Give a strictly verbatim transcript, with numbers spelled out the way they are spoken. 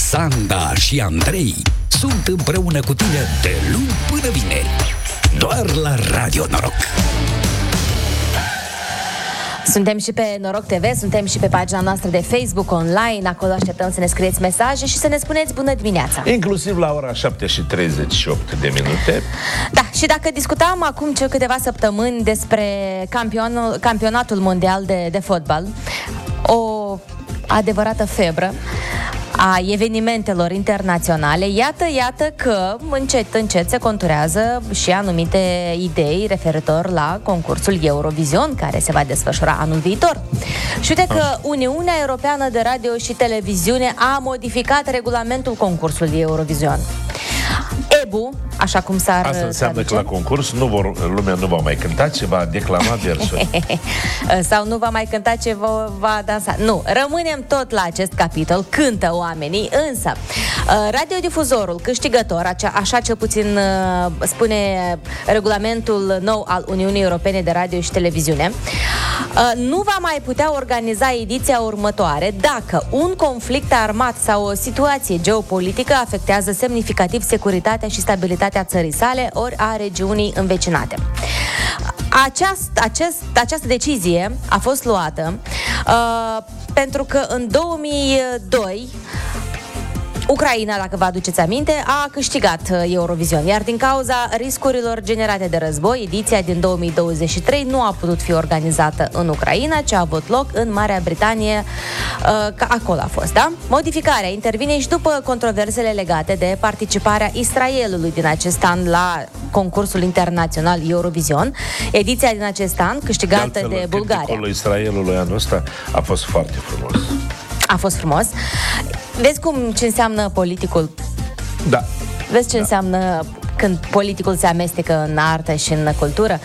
Sanda și Andrei sunt împreună cu tine de luni până vineri, doar la Radio Noroc. Suntem și pe Noroc T V, suntem și pe pagina noastră de Facebook online. Acolo așteptăm să ne scrieți mesaje și să ne spuneți bună dimineața. Inclusiv la ora șapte și treizeci și opt de minute. Da, și dacă discutam acum ce câteva săptămâni despre campionul, campionatul mondial de, de fotbal, o adevărată febră a evenimentelor internaționale, iată, iată că încet, încet se conturează și anumite idei referitor la concursul Eurovision, care se va desfășura anul viitor. Și uite că Uniunea Europeană de Radio și Televiziune a modificat regulamentul concursului Eurovision. E B U, așa cum s-ar Asta înseamnă traduce, că la concurs nu vor, lumea nu va mai cânta, ci va declama versuri. sau nu va mai cânta, ce va, va dansa. Nu, rămânem tot la acest capitol, cântă oamenii, însă radiodifuzorul câștigător, așa cel puțin spune regulamentul nou al Uniunii Europene de Radio și Televiziune, nu va mai putea organiza ediția următoare dacă un conflict armat sau o situație geopolitică afectează semnificativ securitatea și stabilitatea țării sale ori a regiunii învecinate. Aceast, acest, această decizie a fost luată uh, pentru că în două mii doi Ucraina, dacă vă aduceți aminte, a câștigat Eurovision, iar din cauza riscurilor generate de război, ediția din două mii douăzeci și trei nu a putut fi organizată în Ucraina, ci a avut loc în Marea Britanie, că acolo a fost, da? Modificarea intervine și după controversele legate de participarea Israelului din acest an la concursul internațional Eurovision, ediția din acest an câștigată de, altfel, de Bulgaria. Criticul Israelului anul ăsta a fost foarte frumos. A fost frumos. Vezi cum ce înseamnă politicul? Da. Vezi ce da. înseamnă când politicul se amestecă în artă și în cultură?